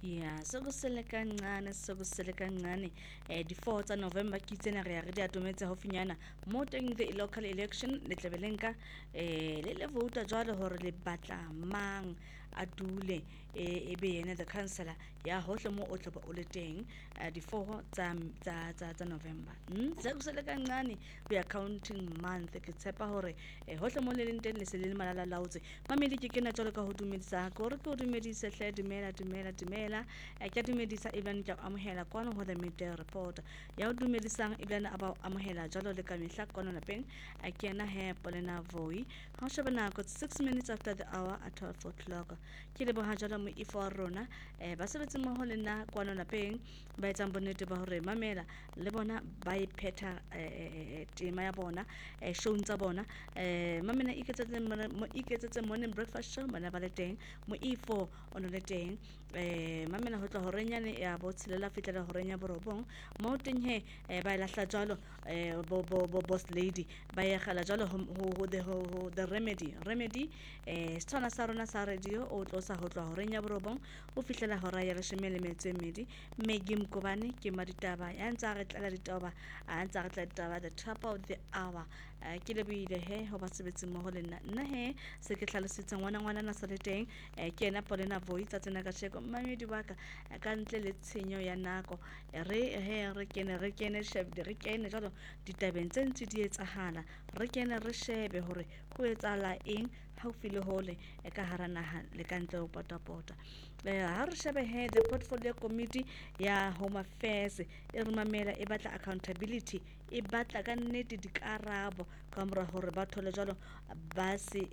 Yeah, sokusele kancane di 4 tsa November ke tsena re ya re di atometse haufinyana mo teng the local election le tlebelenka le vote jwale hore le batla mang a dule e be yena the councillor ya hohle mo o tloba o le teng di 4 tsa November sokusele kancane we are counting month ke tshepa hore hohle mo le leng teng le se le malala lautse mamedi ke kena jwale ka ho dumedisa ko re ko dumedise hle dumela ke dumedisa Ivan ke amohela kwana ho the media report ya o dumedisang Ivan aba amohela jalo le ka mehla kwana lapeng a kena he polena voi ha sheba nako 6 minutes after the hour at 12 o'clock ke le boha jalo mo ifo rona ba sebetse mo ho lena kwana lapeng ba etsang bonnete ba hore mamela le bona ba ipheta tema ya bona show tsa bona mamena iketsetse morning breakfast show mana ba le teng mo ifo ono le teng mamena ho tla ho renyane ya botshelela fitlela ho renya borobong mo teng he ba lahla jalo boss lady ba ya khala jalo ho the remedy setswana sa rona sa radio o tlosa ho tla ho renya borobong o fihlela ho raya le shemele medi Megi Mkobane ke maditaba ya ntsa re tla ditaba a ntsa re tla ditaba the top of the hour ke le buile he ho ba sebetsi mo ho nna he se ke hlalositse ngwana na sa le teng ke ena polena voi tsa tsena ka sheko mamedi ba ka ntle le tshenyo ya nako re kene jalo ditabeng tse ntse di etsahala re kene re shebe hore ho etsahala eng haufi le hole ka hara naha le ka ntle ho potapota ha re shebe he the portfolio committee ya home affairs e re mamela e batla accountability e batla ka nnete dikarabo ka mora hore ba thole jalo ba se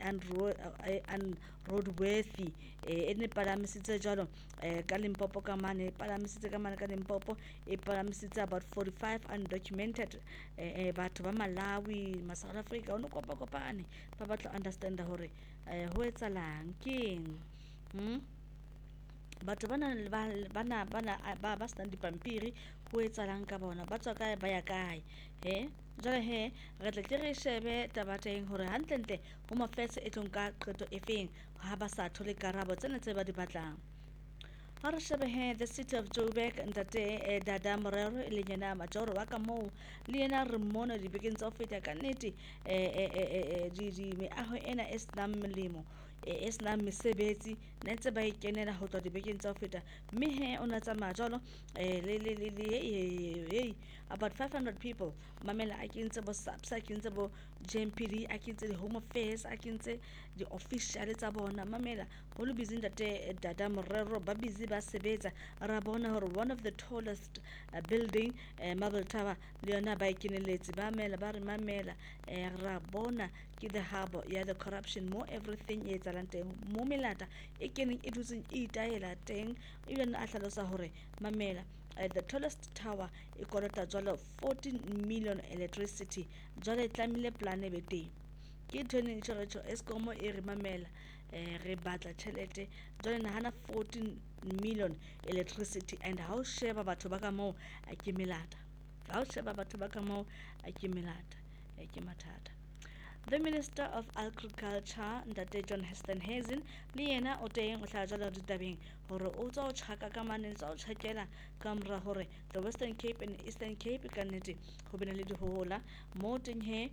roadworthy ne palamisitse jalo ka Limpopo ka mane palamisitse ka mane ka Limpopo e palamisitse about 45 undocumented batho ba Malawi ma South Africa ono kopane ba batla understand hore ho etsalang keng batho bana ba stand dipampiri ho etsalang ka bona ba tswa kae ba ya kae jwale he re tla ke re shebe tabateng hore hantle ho mafetse e tlong ka qeto e feng ha ba sa thole karabo tsena tse ba di batlang ha re shebe he the city of Joburg ntate Dada Morero e leng yena majoro wa ka moo le yena re mona dibekeng tsa ho feta ka nnete di meaho ena e senang molemo e senang mesebetsi ne ntse ba ikenela ho tswa dibekeng tsa ho feta mme he ona tsamaya jwalo about 500 people mamela a kentse bo SAPS a kentse bo JMPD a kentse di home affairs a kentse di official tsa bona mamela ho le busy ntate Dada Morero ba busy ba sebetsa ra bona hore one of the tallest building Marble Tower le yona ba ikeneletse ba mela ba re mamela ra bona ke the harbor ya the corruption mo everything e etsalang teng mo melata e keneng e dutseng e itaela teng even a hlalosa hore mamela the tallest tower e kolota jwalo 14 million electricity jwale e tlamile plan e be teng ke tshwane insurance Eskom e re mamela re batla tšhelete jwale nahana 14 million electricity and how sheba batho ba ka moo a ke melata how sheba batho ba ka moo a ke melata ke mathata. The Minister of Agriculture Ntate John Heston Hazen le yena o teng o hlaha jwalo ditabeng hore o tswa o tjhaka ka mane tsa o tjhakela ka mora hore the Western Cape and Eastern Cape ka nnete ho bena le dihola mo teng he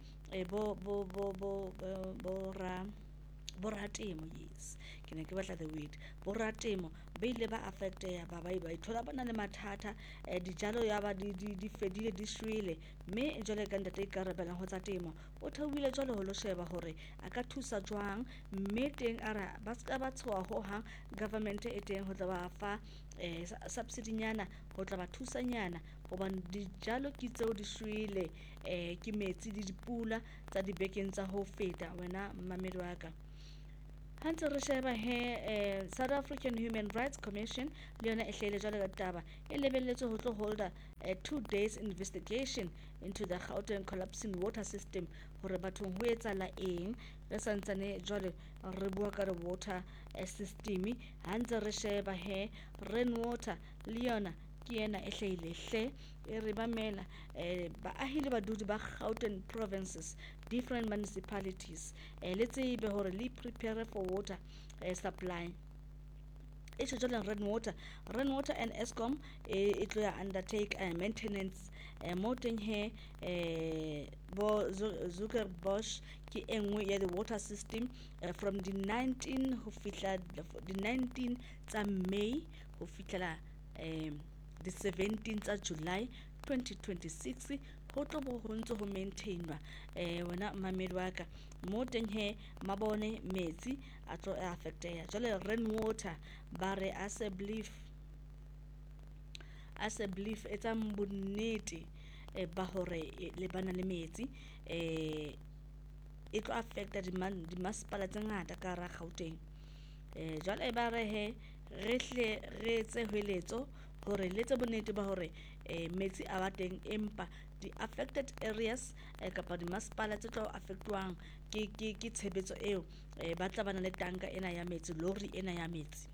boratemo yes ke ne ke batla the word boratemo ba ile ba affecteya ba ithola bana le mathata dijalo ya ba di fedile di shwele mme jwale ka ntate ka rebela ho tsa temo o thawile jwale ho lo sheba hore a ka thusa jwang mme teng ara ba ska ba tshoa ho hang government e teng ho tla ba fa subsidy nyana ho tla ba thusa nyana hobane dijalo ke tseo di shwele ke metsi di dipula tsa dibekeng tsa ho feta wena mamedi wa ka Hantse re sheba he South African Human Rights Commission le yona e hlahile jwale ka taba e lebelletswe ho tlo holder 2 days investigation into the Gauteng collapsing water system hore bathong ho etsala eng re santsane jwale re bua ka re water system hantse re sheba he rainwater le yona ke yena e hlahile hle e re bamela baahile badudi ba Gauteng provinces different municipalities le tsebe hore le prepare for water supply e tlo jwale Rainwater and Eskom e tlo ya undertake maintenance mo teng he bo Zuckerbusch ke engwe ya the water system from the 19 ho fihla the 19 tsa May ho fihla the 17 tsa July 2026 ho tlo bo ho ntse ho maintainwa wena mamedi wa ka mo teng he mabone metsi a tlo affecteya jwale Rainwater ba re as a belief etsa bonnete ba hore le bana le metsi e tlo affecta di masepala tse ngata ka ra Gauteng jwale ba re he re hle re etse hweletso hore le tse bonnete ba hore metsi a ba teng empa di affected areas kapa di masepala tse tlo affectwang ke tshebetso eo ba tla bana le tanka ena ya metsi lorry ena ya metsi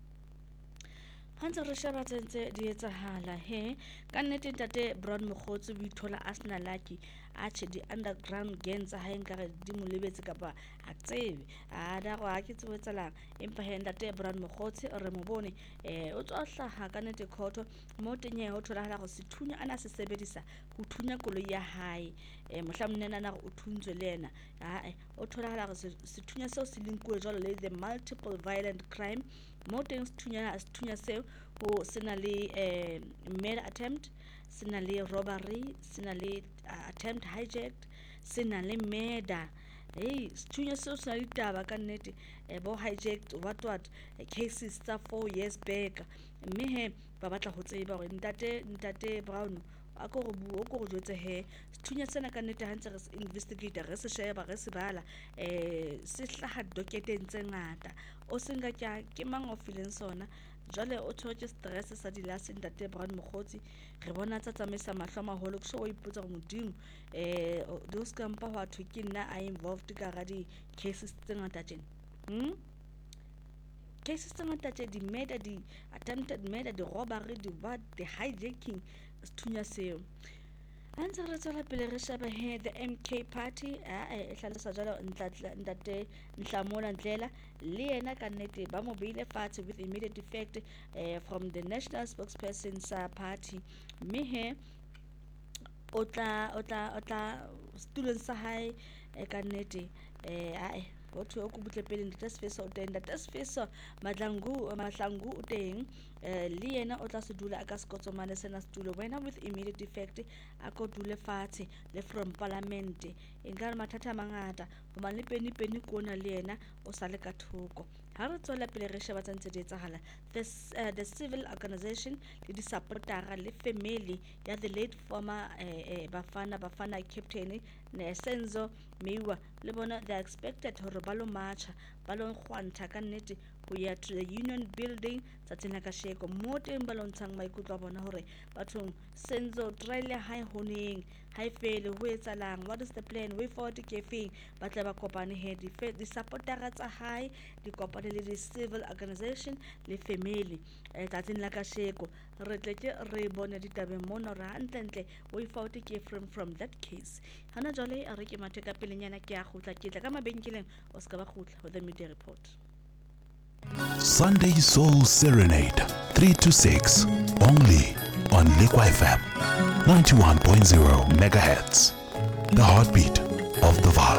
Hansa re sheba tse di etsahala he ka nnete Ntate Brown Mokgotsi o ithola a sena lucky a tjhe di underground gangs ha nkare di mo lebetse kapa a tsebe a da go a ke tsebe tsalang empa he Ntate Brown Mokgotsi re mo bone o tswa hlaha ka nnete khotho mo tenye ho thola hala go sethunya ana se sebedisa ho thunya koloi ya hae mohlamne nana o thuntswe le yena o thola hala go sethunya seo se linkuwe jwalo le the multiple violent crime mo teng sethunya seo ho sena le murder attempt sena le robbery sena le attempt hijacked sena le murder sethunya seo sena le taba ka nnete bo hijacked what cases tsa 4 years back mme he ba batla ho tseba hore Ntate Brown a go go jwetse he sethunya sena ka nnete ha ntse re investigate re se sheba re se bala se hlaha doketeng tse ngata o senga ke mang o feeling sona jwale o thoke stress sa di last Ntate Brown Mokgotsi re bona tsa tsamaisa mahlo maholo ke so o ipotsa go modimo those kampa wa thwe ke nna I involved ka ga di cases tse ngata tjena cases tse ngata tse di murder di attempted murder di robbery di hijacking sethunya seo Hansa re tswela pele re sheba he the MK party e hlalosa jalo Ntate Nhlamola Ndlela le yena ka nnete ba mo beile fatshe with immediate effect from the national spokesperson sa party mme he o tla students sa hae ka nnete o thwe o kubutle pele Ntate Sifeso o teng Ntate Sifeso mahlangu o teng le yena o tla se dula a ka sekotsomane sena setulo wena with immediate effect a ko dule fatshe le from parliament nkare mathata mangata ho man le peni kona le yena o sa le ka thoko ha re tswela pele re sheba tsantse di etsahala the civil organization le di supportera le family ya the late former bafana captain Senzo Miwa le bona they are expected hore ba lo marcha ba lo khwanta ka nnete ho ya to the union building tsatsena ka sheko mo teng ba lo ntshang maikutlo a bona hore bathong Senzo trial high honing high fail ho etsalang what is the plan way forward ke feng ba tla ba kopane he di supportera tsa high di kopane le di civil organization le family tsatsena la ka sheko re tleke re bona ditabeng mona ra hantle way forward ke from that case hana jwale a re ke mathe ka pelenyana ke a khutla ke tla ka mabenkeleng o ska ba khutla ho the media report Sunday Soul Serenade 3 to 6 only on Liquid FM 91.0 megahertz, the heartbeat of the Vaal.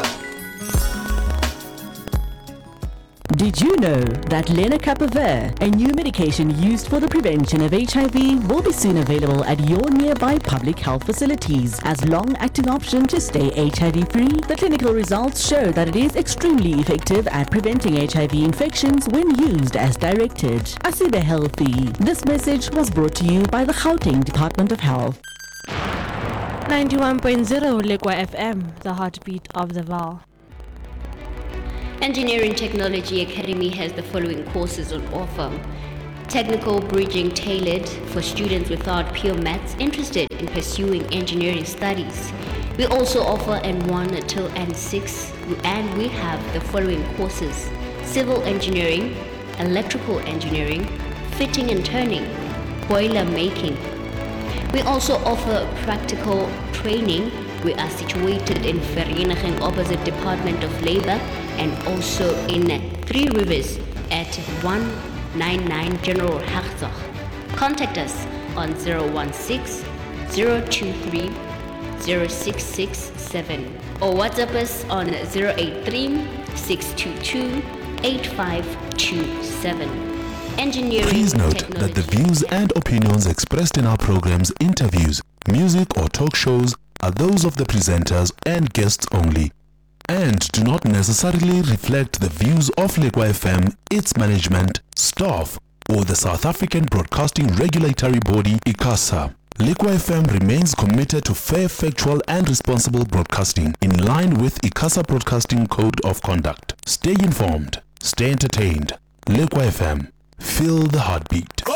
Did you know that Lenacapavir, a new medication used for the prevention of HIV, will be soon available at your nearby public health facilities as long-acting option to stay HIV-free? The clinical results show that it is extremely effective at preventing HIV infections when used as directed. Asibe Healthy. This message was brought to you by the Gauteng Department of Health. 91.0 Liquid FM, the heartbeat of the Vaal. Engineering Technology Academy has the following courses on offer. Technical bridging tailored for students without pure maths interested in pursuing engineering studies. We also offer N1 till N6 and we have the following courses. Civil engineering, electrical engineering, fitting and turning, boiler making. We also offer practical training. We are situated in Vereeniging opposite Department of Labor and also in Three Rivers at 1 99 General Hertzog. Contact us on 016 023 0667 or WhatsApp us on 083 622 8527. Engineering Please note technology. that the views and opinions expressed in our programs, interviews, music or talk shows are those of the presenters and guests only and do not necessarily reflect the views of Lekwa FM, its management, staff or the South African Broadcasting Regulatory Body, ICASA. Lekwa FM remains committed to fair, factual and responsible broadcasting in line with ICASA Broadcasting Code of Conduct. Stay informed, stay entertained. Lekwa FM, feel the heartbeat.